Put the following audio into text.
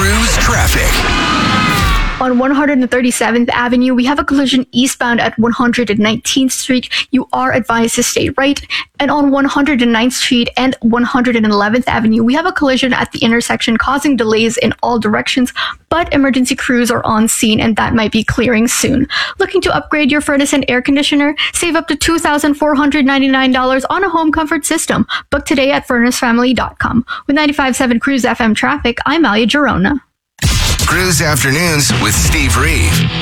Cruise traffic. On 137th Avenue, we have a collision eastbound at 119th Street. You are advised to stay right. And on 109th Street and 111th Avenue, we have a collision at the intersection causing delays in all directions, but emergency crews are on scene and that might be clearing soon. Looking to upgrade your furnace and air conditioner? Save up to $2,499 on a home comfort system. Book today at furnacefamily.com. With 95.7 Cruise FM traffic, I'm Alia Girona. Cruise Afternoons with Steve Reeve.